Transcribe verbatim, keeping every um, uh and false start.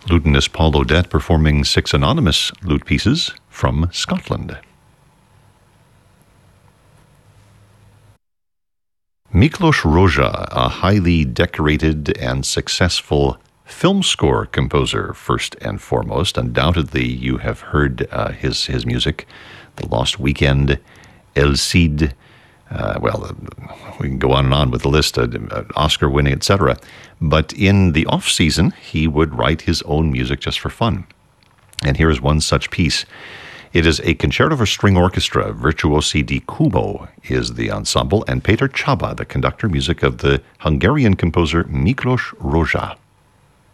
Lutenist Paul Odette performing six anonymous lute pieces from Scotland. Miklos Rozsa, a highly decorated and successful film score composer, first and foremost. Undoubtedly, you have heard uh, his, his music. The Lost Weekend, El Cid, uh, well, we can go on and on with the list, uh, Oscar winning, et cetera. But in the off-season, he would write his own music just for fun. And here is one such piece. It is a concerto for string orchestra. Virtuosi di Cubo is the ensemble, and Peter Csaba, the conductor, music of the Hungarian composer Miklos Rozsa.